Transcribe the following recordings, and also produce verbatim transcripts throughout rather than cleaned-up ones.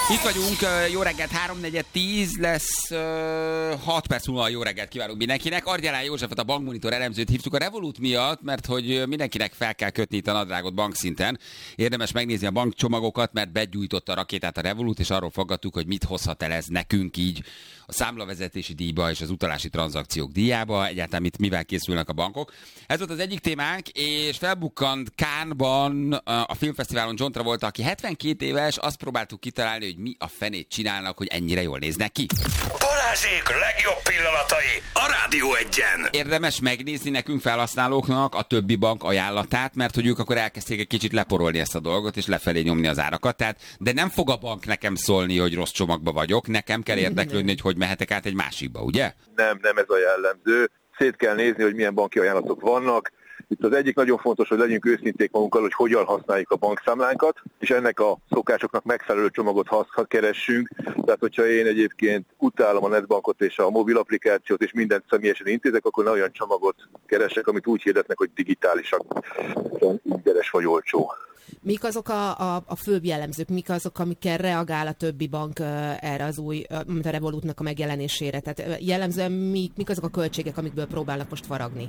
Itt vagyunk, jó reggelt, háromnegyed tíz lesz, hat perc múlva jó reggelt kívánunk mindenkinek. Argyalán Józsefet, a Bankmonitor elemzőt hívtuk a Revolut miatt, mert hogy mindenkinek fel kell kötni itt a nadrágot bankszinten. Érdemes megnézni a bankcsomagokat, mert begyújtotta a rakétát a Revolut, és arról fogadtuk, hogy mit hozhat el ez nekünk így a számlavezetési díjba és az utalási tranzakciók díjába, egyáltalán mit, mivel készülnek a bankok. Ez volt az egyik témánk, és felbukkant Cannes-ban a filmfesztiválon John Travolta, aki hetvenkét éves, azt próbáltuk kitalálni, hogy mi a fenét csinálnak, hogy ennyire jól néznek ki. Balázsék legjobb pillanatai a Rádió Egyen. Érdemes megnézni nekünk felhasználóknak a többi bank ajánlatát, mert hogy ők akkor elkezdték egy kicsit leporolni ezt a dolgot, és lefelé nyomni az árakat. Tehát, de nem fog a bank nekem szólni, hogy rossz csomagba vagyok, nekem kell érdeklődni, hogy hogy mehetek át egy másikba, ugye? Nem, nem ez a jellemző. Szét kell nézni, hogy milyen banki ajánlatok vannak. Itt az egyik nagyon fontos, hogy legyünk őszinték magunkkal, hogy hogyan használjuk a bankszámlánkat, és ennek a szokásoknak megfelelő csomagot ha keressünk. Tehát, hogyha én egyébként utálom a netbankot és a mobil applikációt, és mindent személyesen intézek, akkor ne olyan csomagot keresek, amit úgy hirdetnek, hogy digitálisak, ingyenes vagy olcsó. Mik azok a, a, a főbb jellemzők, mik azok, amikkel reagál a többi bank uh, erre az új, mint uh, a Revolutnak a megjelenésére? Tehát uh, jellemzően mik, mik azok a költségek, amikből próbálnak most faragni?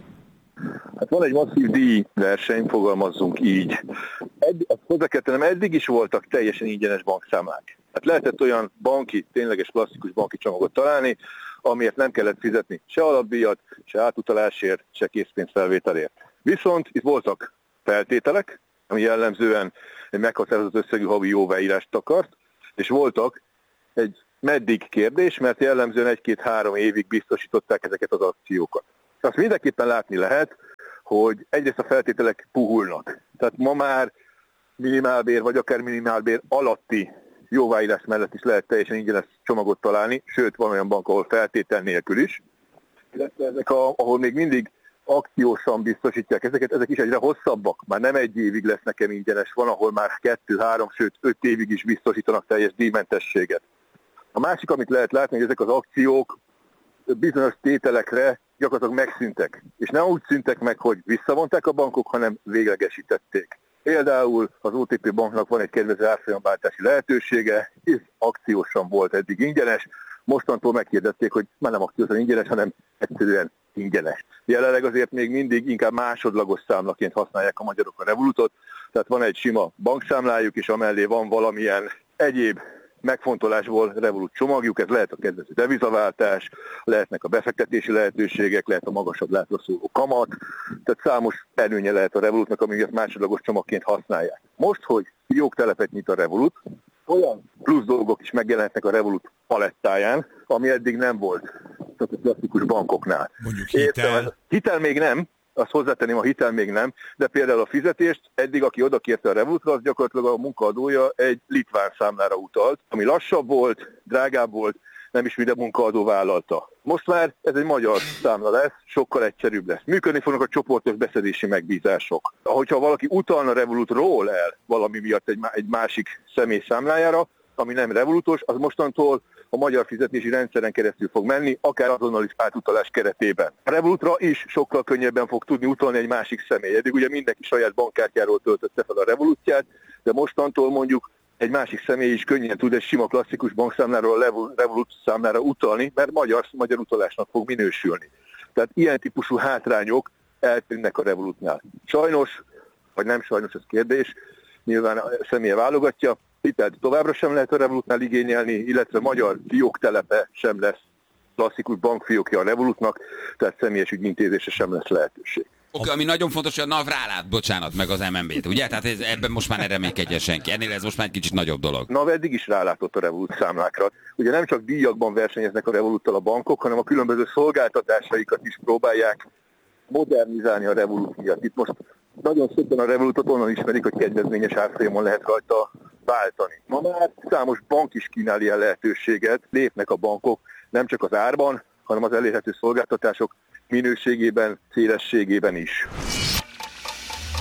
Hát van egy masszív díjverseny, fogalmazzunk így. Edd, hozzá kell tennem, eddig is voltak teljesen ingyenes bankszámlák. Hát lehetett olyan banki, tényleges klasszikus banki csomagot találni, amiért nem kellett fizetni se alapdíjat, se átutalásért, se készpénzfelvételért. Viszont itt voltak feltételek, ami jellemzően egy meghatározott összegű havi jóváírást akart, és voltak egy meddig kérdés, mert jellemzően egy-két-három évig biztosították ezeket az akciókat. Azt mindenképpen látni lehet, hogy egyrészt a feltételek puhulnak. Tehát ma már minimálbér, vagy akár minimálbér alatti jóváírás mellett is lehet teljesen ingyenes csomagot találni, sőt van olyan bank, ahol feltétel nélkül is. Illetve ezek, a, ahol még mindig akciósan biztosítják ezeket, ezek is egyre hosszabbak. Már nem egy évig lesz nekem ingyenes, van, ahol már kettő, három, sőt öt évig is biztosítanak teljes díjmentességet. A másik, amit lehet látni, hogy ezek az akciók bizonyos tételekre gyakorlatilag megszűntek. És nem úgy szűntek meg, hogy visszavonták a bankok, hanem véglegesítették. Például az o té pé banknak van egy kedvező árfolyamváltási lehetősége, ez akciósan volt eddig ingyenes, mostantól meghirdették, hogy már nem akciósan ingyenes, hanem egyszerűen ingyenes. Jelenleg azért még mindig inkább másodlagos számlaként használják a magyarok a Revolutot, tehát van egy sima bankszámlájuk, és amellé van valamilyen egyéb megfontolásból Revolut csomagjuk, ez lehet a kedvező devizaváltás, lehetnek a befektetési lehetőségek, lehet a magasabb látra szóló kamat, tehát számos előnye lehet a Revolutnak, amíg másodlagos csomagként használják. Most, hogy fióktelepet nyit a Revolut, olyan plusz dolgok is megjelenhetnek a Revolut palettáján, ami eddig nem volt a klasszikus bankoknál. Mondjuk hitel. Értem, hitel még nem, azt hozzátenném, a hitel még nem, de például a fizetést eddig, aki oda kérte a Revolutra, az gyakorlatilag a munkaadója egy litván számlára utalt, ami lassabb volt, drágább volt, nem is minden munkaadó vállalta. Most már ez egy magyar számla lesz, sokkal egyszerűbb lesz. Működni fognak a csoportos beszedési megbízások. Ahogyha valaki utalna Revolutról el valami miatt egy, egy másik személy számlájára, ami nem Revolutos, az mostantól a magyar fizetési rendszeren keresztül fog menni, akár azonalis átutalás keretében. A Revolutra is sokkal könnyebben fog tudni utalni egy másik személy. Eddig ugye mindenki saját bankkártyáról töltötte fel a Revolutját, de mostantól mondjuk egy másik személy is könnyen tud egy sima klasszikus bankszámláról a Revolut számlára utalni, mert magyar, magyar utalásnak fog minősülni. Tehát ilyen típusú hátrányok eltűnnek a Revolutnál. Sajnos, vagy nem sajnos, ez kérdés, nyilván a személye válogatja, hitelt továbbra sem lehet a Revolutnál igényelni, illetve magyar fióktelepe sem lesz klasszikus bankfiókja a Revolutnak, tehát személyes ügyintézése sem lesz lehetőség. Oké, okay, ami nagyon fontos, hogy a NAV rálát, bocsánat, meg az em en bé-t, ugye? Tehát ez, ebben most már ne reménykedjen senki. Ennél ez most már egy kicsit nagyobb dolog. NAV eddig is rálátott a Revolut számlákra. Ugye nem csak díjakban versenyeznek a Revoluttal a bankok, hanem a különböző szolgáltatásaikat is próbálják modernizálni a Revolut miatt. Itt most nagyon szépen a Revolutot onnan ismerik, hogy kedvezményes árfolyamon lehet rajta váltani. Ma már számos bank is kínál ilyen lehetőséget, lépnek a bankok nem csak az árban, hanem az elérhető szolgáltatások minőségében, szélességében is.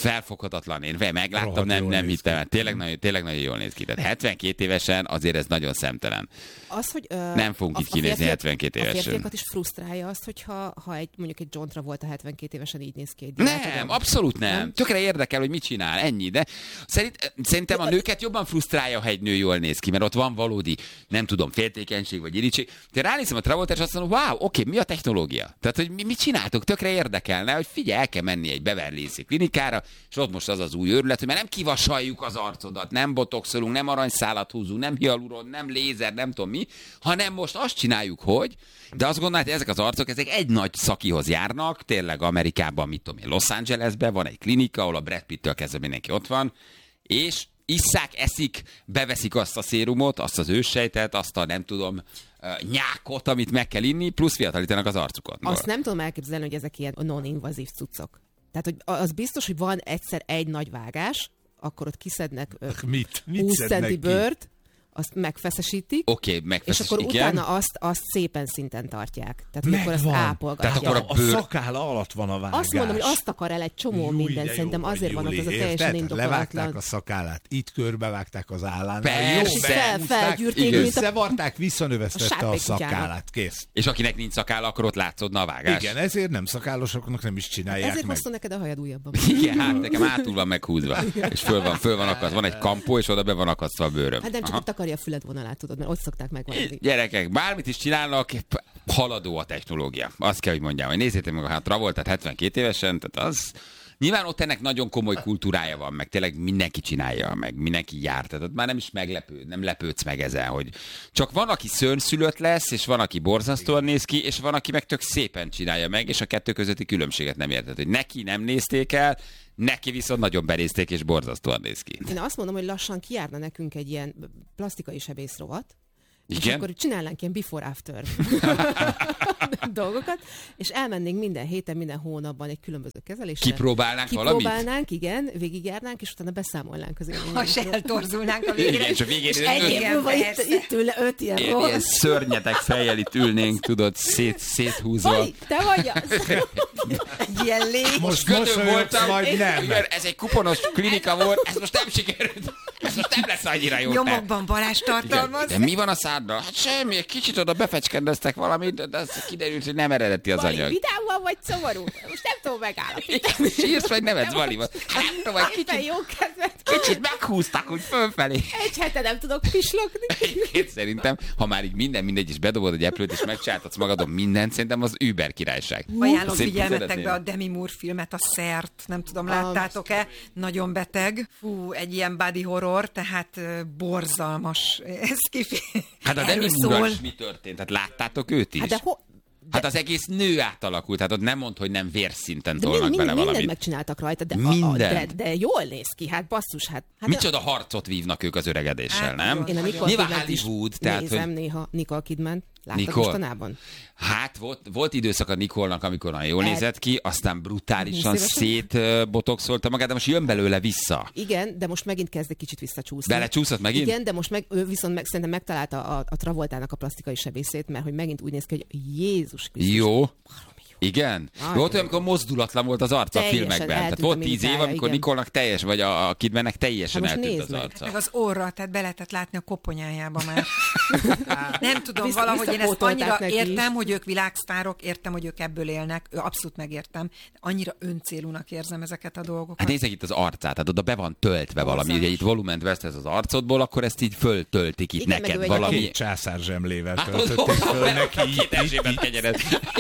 felfoghatatlan. Én megláttam, nem, nem hittem. Tényleg nagyon, tényleg nagyon jól néz ki. Tehát hetvenkét évesen azért ez nagyon szemtelen. Az, hogy, ö, nem fogunk így kinézni hetvenkét évesen. A férfiakat is frusztrálja azt, hogyha ha egy, mondjuk egy John Travolta hetvenkét évesen így néz ki. Nem, tudom. abszolút nem. nem. Tökre érdekel, hogy mit csinál, ennyi. De szerint, szerintem a nőket jobban frusztrálja, ha egy nő jól néz ki, mert ott van valódi, nem tudom, féltékenység vagy irítség. De ránézem a Travolta, és azt mondom, wow, oké, okay, mi a technológia? Tehát, hogy mi, mit csináltok? Tökre érdekelne, hogy figyelj, el kell menni egy Beverly Hills klinikára, és ott most az az új őrület, hogy mert nem kivasaljuk az arcodat, nem botoxolunk, nem aranyszálat húzunk, nem hialuron, nem lézer, nem tudom mi, hanem most azt csináljuk, hogy, de azt gondolod, hogy ezek az arcok, ezek egy nagy szakihoz járnak, tényleg Amerikában, mit tudom én, Los Angelesben van egy klinika, ahol a Brad Pittől kezdve mindenki ott van, és isszák, eszik, beveszik azt a szérumot, azt az őssejtet, azt a nem tudom, nyákot, amit meg kell inni, plusz fiatalítanak az arcukon. Azt nem tudom elképzelni, hogy ezek ilyen non-invazív cuccok. Tehát, hogy az biztos, hogy van egyszer egy nagy vágás, akkor ott kiszednek mit? Mit húsz centi bőrt, azt megfeszesítik, okay, megfeszesítik, és akkor utána azt, azt szépen szinten tartják. Tehát akkor azt ápolgatják. Tehát akkor a, bőr... a szakála alatt van a vágás. Azt mondom, hogy azt akar el egy csomó Júj, minden, szerintem azért van az a teljesen indokolatlan. Levágták a szakálát, itt körbevágták az állán. Persze, fel, felgyűrték, összevarták, visszanövesztette a, a szakálát, kész. És akinek nincs szakála, akkor ott látszódna a vágás. Igen, ezért nem szakálosoknak nem is csinálják ezért meg. hoztam neked a hajad újabban. Igen, hát nekem hátul van meghúzva, és föl van, föl van akasztva. Van egy kampó, és oda be van akasztva a bőröm. Hát nem csak ott akarja a füledvonalát, tudod, mert ott szokták megvonni. Gyerekek, bármit is csinálnak, haladó a technológia. Azt kell, hogy mondjam, hogy nézzétek meg a Travoltát hetvenkét évesen, tehát az... Nyilván ott ennek nagyon komoly kultúrája van, meg tényleg mindenki csinálja, meg mindenki jár. Tehát ott már nem is meglepő, nem lepődsz meg ezen, hogy csak van, aki szörnyszülött lesz, és van, aki borzasztóan néz ki, és van, aki meg tök szépen csinálja meg, és a kettő közötti különbséget nem érted, hogy neki nem nézték el, neki viszont nagyon benézték, és borzasztóan néz ki. Én azt mondom, hogy lassan kijárna nekünk egy ilyen plastikai sebész rovat, igen? És akkor csinálnánk ilyen before-after dolgokat, és elmennénk minden héten, minden hónapban egy különböző kezelésre. Kipróbálnánk valamit? Kipróbálnánk, igen, végigjárnánk, és utána beszámolnánk az élményekről. Ha se eltorzulnánk a végére. Igen, és a végén és egy év múlva itt, itt ül öt ilyen rossz. Ilyen szörnyetek fejjel itt ülnénk, tudod, szét, széthúzva. Vali, te vagy az? Egy ilyen légy. Most gödör voltam, majd nem. Igen, ez egy kuponos klinika volt, ez most nem sikerült. Ez most nem lesz annyira jó. Nyomokban varázs tartalmaz. De mi van a száddal? Hát semmi, egy kicsit oda befecskendeztek valamit, de az kiderült, hogy nem eredeti az Vali, anyag. vidámban vagy szomorú? Most nem tudom megállapítani. Sírsz, vagy nevetsz, Vali? Hát nem tudom, egy kicsit, jó kezet. kicsit meghúztak úgy fölfelé. Egy hete nem tudok pislogni. Egyébként szerintem, ha már így minden mindegy, és bedobod egy eplőt, és megcsináltatsz magadon mindent, szerintem az Uber királyság. Ajánlom figyelmetekbe a Demi Moore filmet, a Szert, nem tudom, láttátok-e? Nagyon beteg. Fú, egy ilyen body horror, tehát borzalmas. Ez kifi... Hát a Demi Moore is mi történt? Hát láttátok őt is? Hát de ho- De... Hát az egész nő átalakult, hát ott nem mond, hogy nem vérszinten de tolnak mind, bele mind, valamit. Mindent megcsináltak rajta, de, Minden. a, de, de jól néz ki, hát basszus, hát... hát Micsoda harcot vívnak ők az öregedéssel, hát, nem? Én a Nicole Nyilván Kidman is Hollywood, tehát, nézem hogy... néha Nicole Kidman. Láttad Nicole? mostanában? Hát volt, volt időszak a Nikolnak, amikor nagyon jól El- nézett ki, aztán brutálisan húsz évesen? szétbotoxolta magát, de most jön belőle vissza. Igen, de most megint kezd egy kicsit visszacsúszni. Belecsúszott megint? Igen, de most meg, ő viszont meg, szerintem megtalálta a, a Travoltának a plastikai sebészét, mert hogy megint úgy néz ki, hogy Jézus Krisztus. Jó. Igen? Ah, Volt olyan, amikor mozdulatlan volt az arca a teljesen filmekben. Tehát eltűnt a volt tíz év, mimikája, amikor igen. Nikolnak teljes, vagy a, a Kidmannek teljesen Hát most eltűnt nézd az meg. arca. Meg az orra, tehát be lehetett látni a koponyájába már. Nem tudom, Vissza- valahogy én ezt visszapótolták annyira neki értem, is. hogy ők világsztárok, értem, hogy ők ebből élnek, abszolút megértem. Annyira öncélúnak érzem ezeket a dolgokat. Hát nézzek itt az arcát, tehát oda be van töltve valami, Borzalmas. ugye itt volument vesztesz az arcodból, akkor ezt így föltöltik itt Igen, meg neked ő egy valami. Két császár zsemlével Hát töltötték föl neki. Két Erzsébet kenyered.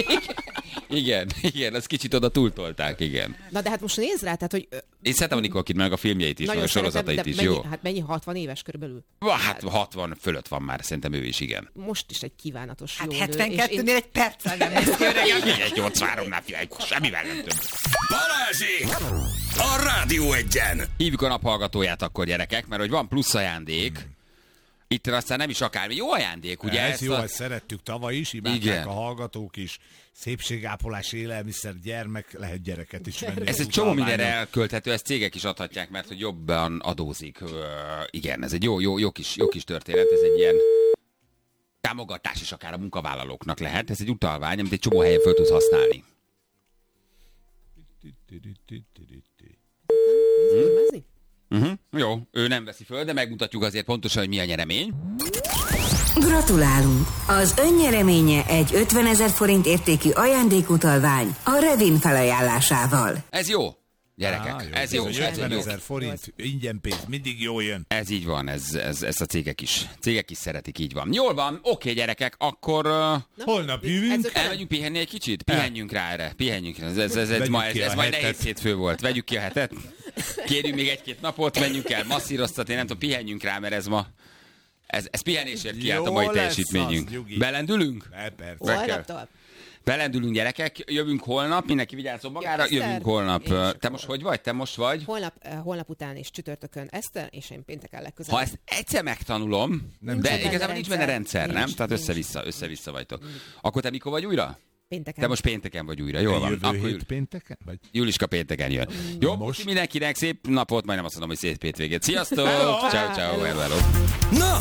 Igen, igen, ezt kicsit oda túltolták, igen. Na de hát most nézd rá, tehát hogy ö, Én szeretem a Nicole Kidman, meg a filmjeit is, meg nagyon a sorozatait szeretem, is, de jó? mennyi, hát mennyi hatvan éves körülbelül? Hát hatvan fölött van már, szerintem ő is, igen. Most is egy kívánatos Hát jó nő, és hetvenkettőnél egy perccel nem néz ki öreg. Egy nyolcvanháromnál figyelj, semmivel nem több. Balázsék! A Rádió Egyen! Hívjuk a naphallgatóját akkor, gyerekek, mert hogy van plusz ajándék. Itt aztán nem is akármi. Jó ajándék, ugye? Ez Ezt jó, a... ezt szerettük tavaly is, imádták Igen. a hallgatók is. Szépségápolás, élelmiszer, gyermek, lehet gyereket is venni. Ez egy csomó mindenre elkölthető, ezt cégek is adhatják, mert hogy jobban adózik. Ö, igen, ez egy jó, jó, jó, kis, jó kis történet, ez egy ilyen támogatás is akár a munkavállalóknak lehet. Ez egy utalvány, amit egy csomó helyen föl tudsz használni. Hm? Uh-huh. Jó, ő nem veszi föl, de megmutatjuk azért pontosan, hogy mi a nyeremény. Gratulálunk! Az önnyereménye egy ötvenezer forint értékű ajándékutalvány a Revin felajánlásával. Ez jó, gyerekek, Á, jó, ez jó. ötvenezer forint, ingyen pénz, mindig jól jön. Ez így van, ez, ez, ez a cégek is. Cégek is szeretik, így van. Jól van, oké gyerekek, akkor uh, holnap jövünk. elmegyünk pihenni egy kicsit? Pihenjünk rá erre, pihenjünk. Ez, ez, ez, ez, ma, ez, ez majd nehéz hétfő volt. Vegyük ki a hetet. Kérjünk még egy-két napot, menjünk el masszíroztatni, nem tudom, pihenjünk rá, mert ez ma ez, ez pihenésért kiállt a mai teljesítményünk. Az, belendülünk? Holnaptól. Belendülünk, gyerekek, jövünk holnap, mindenki vigyázzon magára, Eszter, jövünk holnap. Te most hogy vagy? Te most vagy? Holnap, holnap után és csütörtökön Eszter, és én pénteken legközelebb. Ha ezt egyszer megtanulom, nem de benne igazából nincs benne rendszer, nincs, nem? Tehát nincs. össze-vissza, össze-vissza vagytok. Akkor te mikor vagy újra? Pénteken. Te most pénteken vagy újra, jól van. Jövő Akkor hét pénteken? Vagy? Juliska pénteken jön. Jó, most mindenkinek szép napot, majdnem azt mondom, hogy szép hétvégét. Sziasztok! Ciao, ciao, hello. Na,